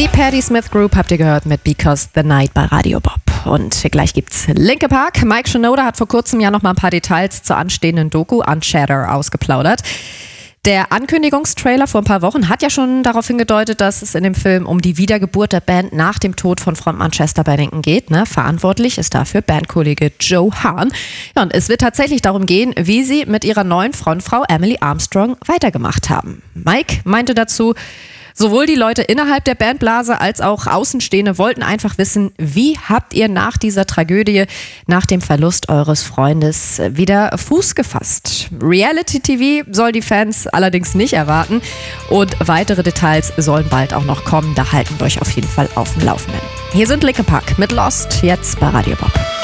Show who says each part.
Speaker 1: Die Patti Smith Group habt ihr gehört mit Because the Night bei Radio Bob. Und gleich gibt's Linkin Park. Mike Shinoda hat vor kurzem ja noch mal ein paar Details zur anstehenden Doku Unshatter ausgeplaudert. Der Ankündigungstrailer vor ein paar Wochen hat ja schon darauf hingedeutet, dass es in dem Film um die Wiedergeburt der Band nach dem Tod von Frontmann Chester Bennington geht. Verantwortlich ist dafür Bandkollege Joe Hahn. Ja, und es wird tatsächlich darum gehen, wie sie mit ihrer neuen Frontfrau Emily Armstrong weitergemacht haben. Mike meinte dazu, sowohl die Leute innerhalb der Bandblase als auch Außenstehende wollten einfach wissen, wie habt ihr nach dieser Tragödie, nach dem Verlust eures Freundes wieder Fuß gefasst? Reality-TV soll die Fans allerdings nicht erwarten und weitere Details sollen bald auch noch kommen. Da halten wir euch auf jeden Fall auf dem Laufenden. Hier sind Linkin Park mit Lost, jetzt bei Radio Bob.